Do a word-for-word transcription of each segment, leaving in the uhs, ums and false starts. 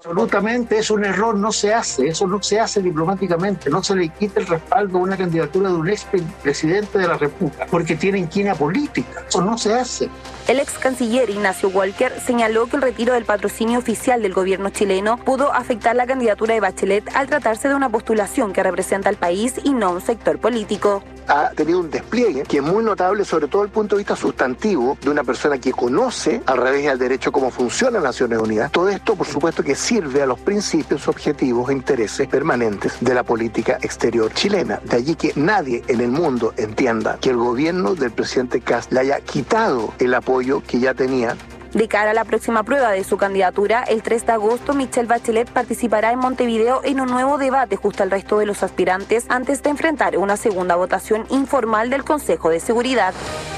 Absolutamente, es un error, no se hace, eso no se hace diplomáticamente, no se le quita el respaldo a una candidatura de un ex presidente de la República, porque tiene inquina política, eso no se hace. El ex canciller Ignacio Walker señaló que el retiro del patrocinio oficial del gobierno chileno pudo afectar la candidatura de Bachelet al tratarse de una postulación que representa al país y no un sector político. Ha tenido un despliegue que es muy notable, sobre todo desde el punto de vista sustantivo, de una persona que conoce al revés y al derecho cómo funciona Naciones Unidas. Todo esto, por supuesto, que sirve a los principios, objetivos e intereses permanentes de la política exterior chilena. De allí que nadie en el mundo entienda que el gobierno del presidente Kast le haya quitado el apoyo que ya tenía. De cara a la próxima prueba de su candidatura, el tres de agosto, Michelle Bachelet participará en Montevideo en un nuevo debate justo al resto de los aspirantes antes de enfrentar una segunda votación informal del Consejo de Seguridad.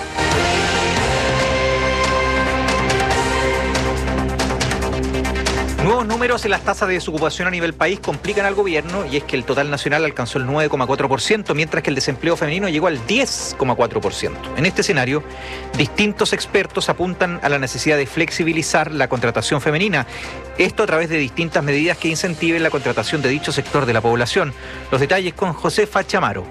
Nuevos números en las tasas de desocupación a nivel país complican al gobierno, y es que el total nacional alcanzó el nueve coma cuatro por ciento, mientras que el desempleo femenino llegó al diez coma cuatro por ciento. En este escenario, distintos expertos apuntan a la necesidad de flexibilizar la contratación femenina, esto a través de distintas medidas que incentiven la contratación de dicho sector de la población. Los detalles con Josefa Chamaro.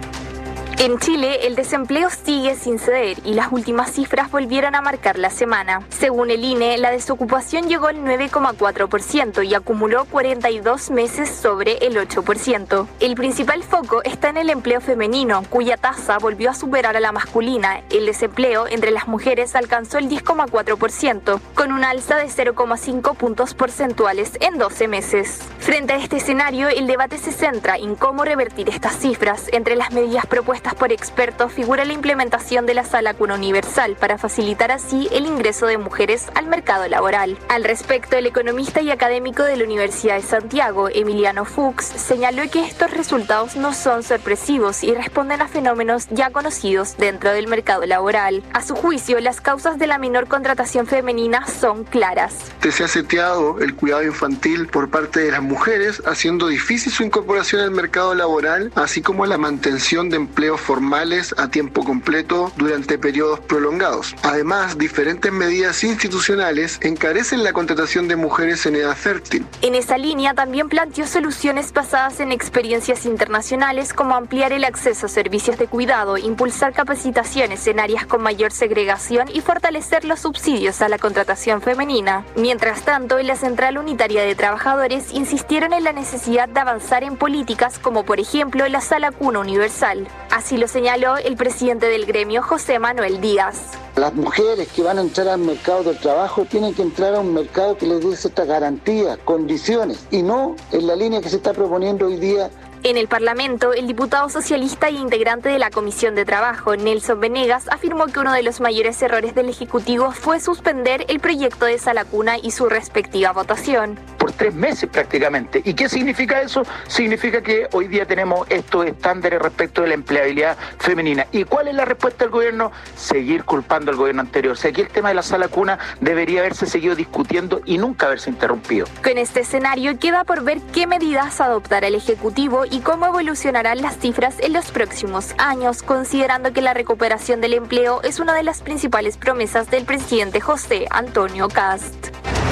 En Chile, el desempleo sigue sin ceder y las últimas cifras volvieron a marcar la semana. Según el I N E, la desocupación llegó al nueve coma cuatro por ciento y acumuló cuarenta y dos meses sobre el ocho por ciento. El principal foco está en el empleo femenino, cuya tasa volvió a superar a la masculina. El desempleo entre las mujeres alcanzó el diez coma cuatro por ciento, con una alza de cero coma cinco puntos porcentuales en doce meses. Frente a este escenario, el debate se centra en cómo revertir estas cifras. Entre las medidas propuestas por expertos figura la implementación de la Sala Cuna Universal para facilitar así el ingreso de mujeres al mercado laboral. Al respecto, el economista y académico de la Universidad de Santiago, Emiliano Fuchs, señaló que estos resultados no son sorpresivos y responden a fenómenos ya conocidos dentro del mercado laboral. A su juicio, las causas de la menor contratación femenina son claras. Se ha seteado el cuidado infantil por parte de las mujeres, haciendo difícil su incorporación al mercado laboral, así como la mantención de empleos formales a tiempo completo durante periodos prolongados. Además, diferentes medidas institucionales encarecen la contratación de mujeres en edad fértil. En esa línea también planteó soluciones basadas en experiencias internacionales, como ampliar el acceso a servicios de cuidado, impulsar capacitaciones en áreas con mayor segregación y fortalecer los subsidios a la contratación femenina. Mientras tanto, en la Central Unitaria de Trabajadores insistieron en la necesidad de avanzar en políticas como, por ejemplo, la Sala Cuna Universal. Así lo señaló el presidente del gremio, José Manuel Díaz. Las mujeres que van a entrar al mercado del trabajo tienen que entrar a un mercado que les dé ciertas garantías, condiciones, y no en la línea que se está proponiendo hoy día. En el Parlamento, el diputado socialista e integrante de la Comisión de Trabajo, Nelson Venegas, afirmó que uno de los mayores errores del Ejecutivo fue suspender el proyecto de Sala Cuna y su respectiva votación. Por tres meses prácticamente. ¿Y qué significa eso? Significa que hoy día tenemos estos estándares respecto de la empleabilidad femenina. ¿Y cuál es la respuesta del gobierno? Seguir culpando al gobierno anterior. O sea, aquí el tema de la Sala Cuna debería haberse seguido discutiendo y nunca haberse interrumpido. Con este escenario queda por ver qué medidas adoptará el Ejecutivo y cómo evolucionarán las cifras en los próximos años, considerando que la recuperación del empleo es una de las principales promesas del presidente José Antonio Kast.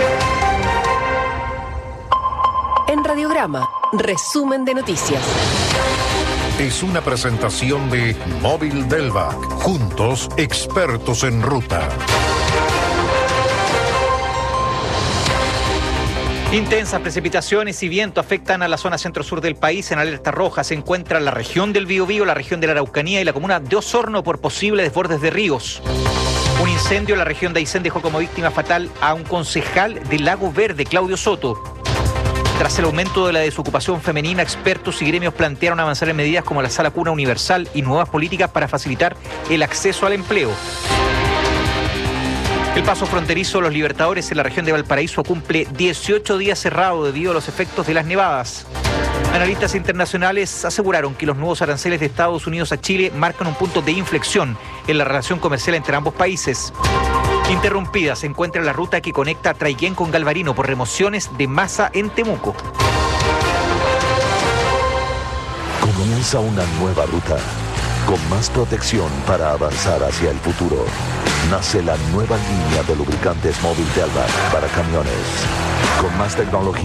En Radiograma, resumen de noticias. Es una presentación de Móvil Delvac. Juntos, expertos en ruta. Intensas precipitaciones y viento afectan a la zona centro-sur del país. En alerta roja se encuentra la región del Biobío, la región de la Araucanía y la comuna de Osorno por posibles desbordes de ríos. Un incendio en la región de Aysén dejó como víctima fatal a un concejal de Lago Verde, Claudio Soto. Tras el aumento de la desocupación femenina, expertos y gremios plantearon avanzar en medidas como la Sala Cuna Universal y nuevas políticas para facilitar el acceso al empleo. El paso fronterizo Los Libertadores en la región de Valparaíso cumple dieciocho días cerrado debido a los efectos de las nevadas. Analistas internacionales aseguraron que los nuevos aranceles de Estados Unidos a Chile marcan un punto de inflexión en la relación comercial entre ambos países. Interrumpida se encuentra la ruta que conecta Traiguén con Galvarino por remociones de masa en Temuco. Comienza una nueva ruta, con más protección para avanzar hacia el futuro. Nace la nueva línea de lubricantes Móvil Delvac para camiones, con más tecnología